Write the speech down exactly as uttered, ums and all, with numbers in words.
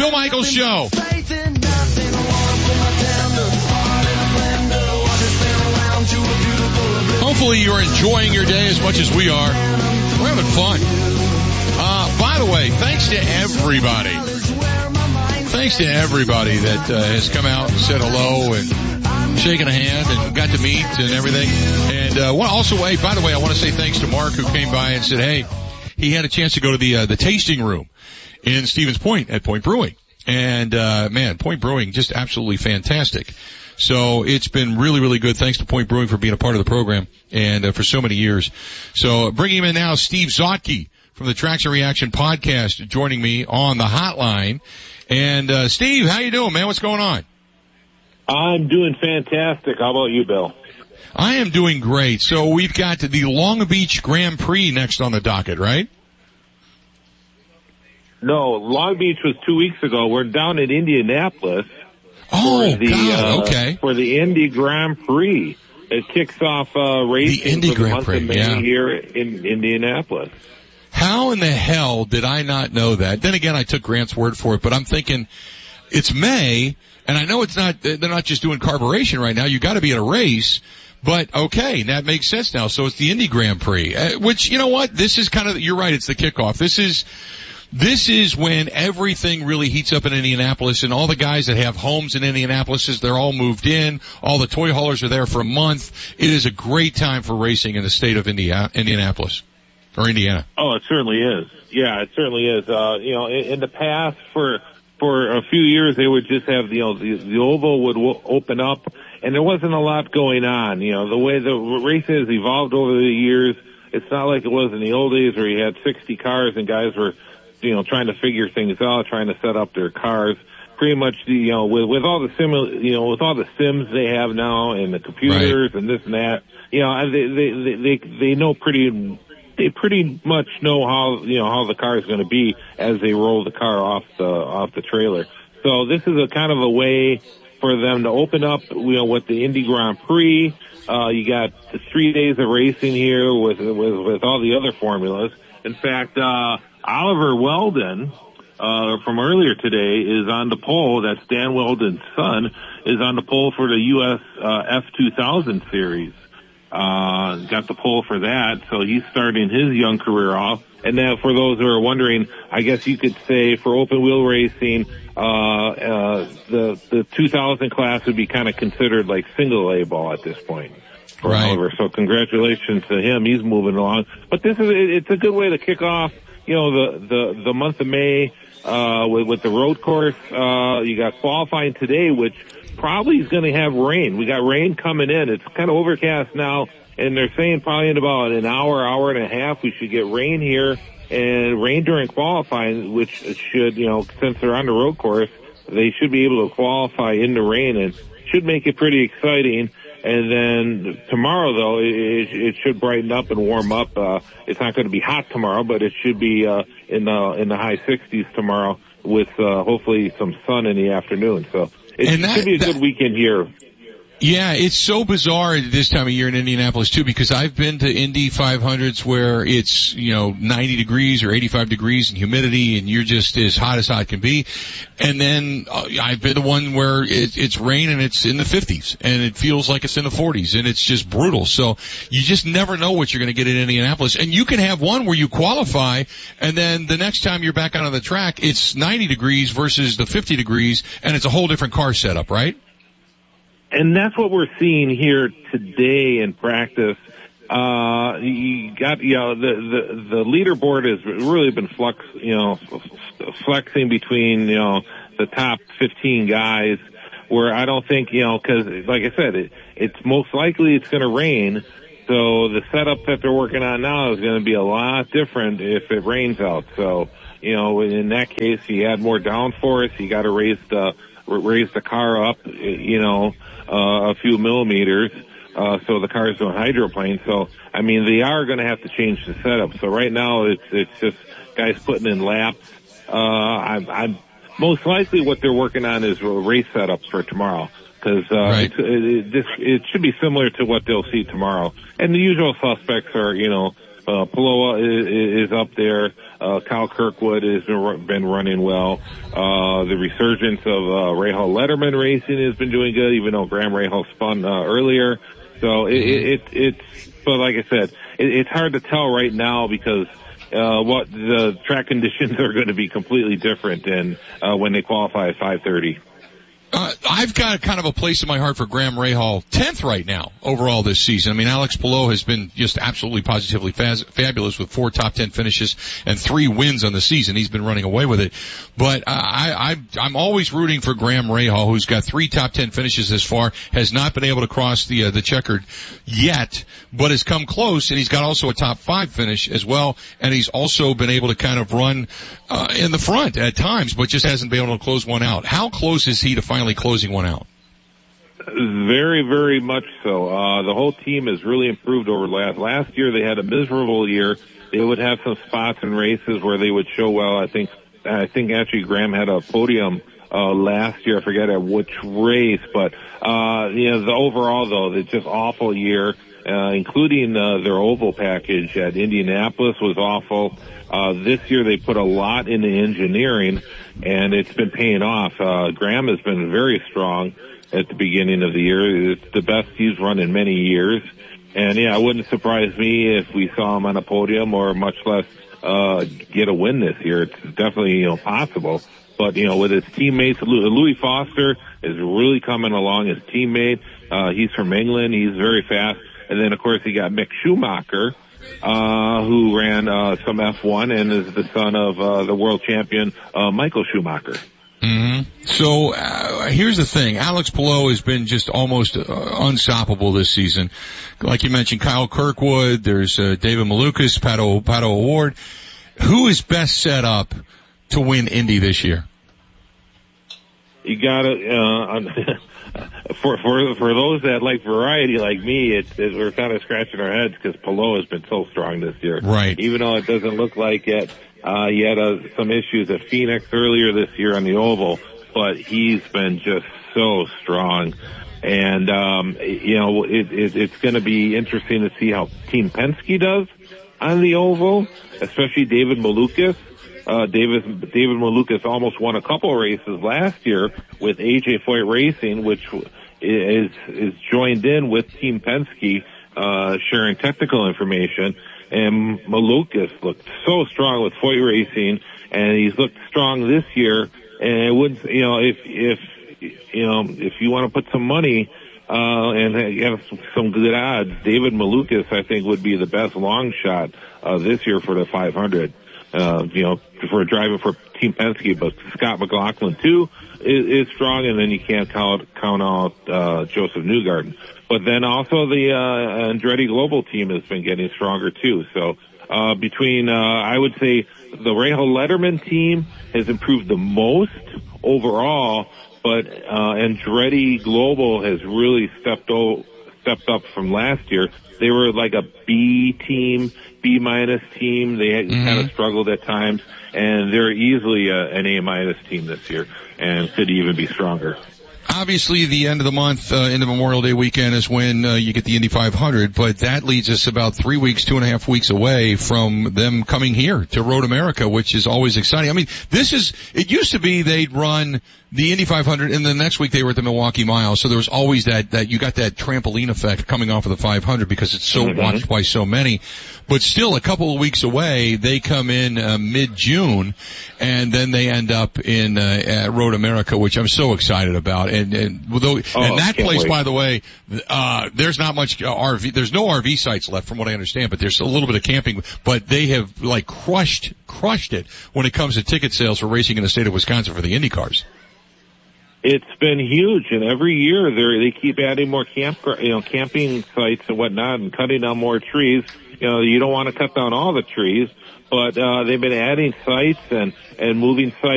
Bill Michaels Show. Hopefully you're enjoying your day as much as we are. We're having fun. Uh, by the way, thanks to everybody. Thanks to everybody that uh, has come out and said hello and shaken a hand and got to meet and everything. And uh, well, also, hey, by the way, I want to say thanks to Mark who came by and said, hey, he had a chance to go to the uh, the tasting room in Stevens Point at Point Brewing. And, uh, man, Point Brewing, just absolutely fantastic. So it's been really, really good. Thanks to Point Brewing for being a part of the program and uh, for so many years. So bringing him in now, Steve Zotke from the Tracks and Reaction podcast, joining me on the hotline. And uh, Steve, how you doing, man? What's going on? I'm doing fantastic. How about you, Bill? I am doing great. So we've got the Long Beach Grand Prix next on the docket, right? No, Long Beach was two weeks ago. We're down in Indianapolis. Oh, for the, God, uh, okay. For the Indy Grand Prix. It kicks off uh, racing the Indy for the Grand month Prix, of May yeah. here in Indianapolis. How in the hell did I not know that? Then again, I took Grant's word for it, but I'm thinking it's May, and I know it's not, they're not just doing carburation right now. You got to be at a race. But okay, that makes sense now. So it's the Indy Grand Prix, uh, which, you know what? This is kind of, you're right, it's the kickoff. This is, this is when everything really heats up in Indianapolis, and all the guys that have homes in Indianapolis, they're all moved in. All the toy haulers are there for a month. It is a great time for racing in the state of India, Indianapolis. Or Indiana. Oh, it certainly is. Yeah, it certainly is. Uh, you know, in, in the past, for for a few years, they would just have, you know, the, the oval would w- open up, and there wasn't a lot going on. You know, the way the race has evolved over the years, it's not like it was in the old days where you had sixty cars and guys were, you know, trying to figure things out, trying to set up their cars. Pretty much, the, you know, with with all the sim, you know, with all the sims they have now and the computers right. and this and that, you know, they they they they know pretty. They pretty much know how, you know, how the car is going to be as they roll the car off the, off the trailer. So this is a kind of a way for them to open up, you know, with the Indy Grand Prix. Uh, you got three days of racing here with, with, with all the other formulas. In fact, uh, Oliver Weldon, uh, from earlier today is on the pole. That's Dan Weldon's son, is on the pole for the U S, uh, F two thousand series. Uh, got the pole for that, so he's starting his young career off. And then for those who are wondering, I guess you could say for open wheel racing, uh, uh, the, the two thousand class would be kind of considered like single A ball at this point for right. Oliver. So congratulations to him. He's moving along. But this is, it's a good way to kick off, you know, the, the, the month of May, uh, with, with the road course. Uh, you got qualifying today, which probably is going to have rain. We got rain coming in. It's kind of overcast now, and they're saying probably in about an hour, hour and a half, we should get rain here, and rain during qualifying, which should, you know, since they're on the road course, they should be able to qualify in the rain, and should make it pretty exciting. And then tomorrow, though, it, it should brighten up and warm up. Uh, it's not going to be hot tomorrow, but it should be uh, in the in the high sixties tomorrow, with uh, hopefully some sun in the afternoon. So. It and that, should be a good that, weekend here. Yeah, it's so bizarre this time of year in Indianapolis too, because I've been to Indy five hundreds where it's, you know, ninety degrees or eighty-five degrees and humidity, and you're just as hot as hot can be. And then uh, I've been the one where it, it's rain and it's in the fifties, and it feels like it's in the forties, and it's just brutal. So you just never know what you're going to get in Indianapolis. And you can have one where you qualify, and then the next time you're back out on the track, it's ninety degrees versus the fifty degrees, and it's a whole different car setup, right? And that's what we're seeing here today in practice. Uh, you got, you know, the, the, the leaderboard has really been flux, you know, flexing between, you know, the top fifteen guys, where I don't think, you know, cause like I said, it, it's most likely it's going to rain. So the setup that they're working on now is going to be a lot different if it rains out. So, you know, in that case, you add more downforce, you got to raise the, raise the car up, you know, uh, a few millimeters, uh, so the cars don't hydroplane. So, I mean, they are going to have to change the setup. So right now it's, it's just guys putting in laps. Uh, I'm, I'm most likely what they're working on is race setups for tomorrow. Cause, uh, right. it, it, this, it should be similar to what they'll see tomorrow. And the usual suspects are, you know, uh, Paloa is, is up there. Uh, Kyle Kirkwood has been, been running well. Uh, the resurgence of, uh, Rahal Letterman Racing has been doing good, even though Graham Rahal spun, uh, earlier. So it, it, it, it's, but like I said, it, it's hard to tell right now because, uh, what the track conditions are going to be completely different and, uh, when they qualify at five thirty. Uh, I've got kind of a place in my heart for Graham Rahal, tenth right now overall this season. I mean, Alex Palou has been just absolutely positively faz- fabulous with four top ten finishes and three wins on the season. He's been running away with it. But uh, I, I, I'm always rooting for Graham Rahal, who's got three top ten finishes this far, has not been able to cross the uh, the checkered yet, but has come close, and he's got also a top five finish as well, and he's also been able to kind of run uh, in the front at times, but just hasn't been able to close one out. How close is he to finally closing one out? Very, very much so. Uh, the whole team has really improved over last, last year. They had a miserable year. They would have some spots in races where they would show well. I think, I think actually Graham had a podium, uh, last year. I forget at which race, but, uh, you know, the overall though, it's just awful year, uh, including, uh, their oval package at Indianapolis was awful. Uh, this year they put a lot into engineering, and it's been paying off. Uh, Graham has been very strong at the beginning of the year. It's the best he's run in many years. And yeah, it wouldn't surprise me if we saw him on a podium or much less, uh, get a win this year. It's definitely, you know, possible. But, you know, with his teammates, Louis Foster is really coming along, his teammate. Uh, he's from England. He's very fast. And then, of course, he got Mick Schumacher, uh, who ran, uh, some F one and is the son of, uh, the world champion, uh, Michael Schumacher. Mm-hmm. So, uh, here's the thing. Alex Palou has been just almost uh, unstoppable this season. Like you mentioned, Kyle Kirkwood, there's, uh, David Malukas, Pato, Pato Award. Who is best set up to win Indy this year? You gotta, uh, for, for, for those that like variety like me, it's, it, we're kind of scratching our heads because Palou has been so strong this year. Right. Even though it doesn't look like it, uh, he had uh, some issues at Phoenix earlier this year on the oval, but he's been just so strong. And, um, you know, it, it, it's gonna be interesting to see how Team Penske does on the oval, especially David Malukas. Uh, David, David Malukas almost won a couple of races last year with A J Foyt Racing, which is, is joined in with Team Penske, uh, sharing technical information. And Malukas looked so strong with Foyt Racing, and he's looked strong this year. And it would, you know, if, if, you know, if you want to put some money, uh, and have some good odds, David Malukas, I think, would be the best long shot, uh, this year for the five hundred. Uh, you know, for driving for Team Penske, but Scott McLaughlin too is, is strong, and then you can't count, count out, uh, Joseph Newgarden. But then also the, uh, Andretti Global team has been getting stronger too. So, uh, between, uh, I would say the Rahal Letterman team has improved the most overall, but, uh, Andretti Global has really stepped o- stepped up from last year. They were like a B team, B minus team. They had mm-hmm. kind of struggled at times, and they're easily a, an A minus team this year, and could even be stronger. Obviously, the end of the month, uh, into Memorial Day weekend is when uh, you get the Indy five hundred, but that leads us about three weeks, two and a half weeks away from them coming here to Road America, which is always exciting. I mean, this is, it used to be they'd run the Indy five hundred, and the next week they were at the Milwaukee Mile, so there was always that, that you got that trampoline effect coming off of the five hundred because it's so mm-hmm. watched by so many. But still, a couple of weeks away, they come in uh, mid-June, and then they end up in uh, at Road America, which I'm so excited about. And and, though, oh, and that place, wait. by the way, uh there's not much uh, R V. There's no R V sites left, from what I understand, but there's a little bit of camping. But they have like crushed crushed it when it comes to ticket sales for racing in the state of Wisconsin for the Indy cars. It's been huge, and every year they they keep adding more camp, you know, camping sites and whatnot, and cutting down more trees. You know, you don't want to cut down all the trees, but uh they've been adding sites and and moving sites